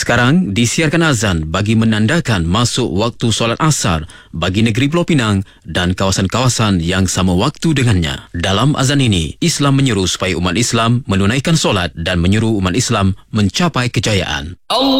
Sekarang disiarkan azan bagi menandakan masuk waktu solat asar bagi negeri Pulau Pinang dan kawasan-kawasan yang sama waktu dengannya. Dalam azan ini, Islam menyeru supaya umat Islam menunaikan solat dan menyuruh umat Islam mencapai kejayaan.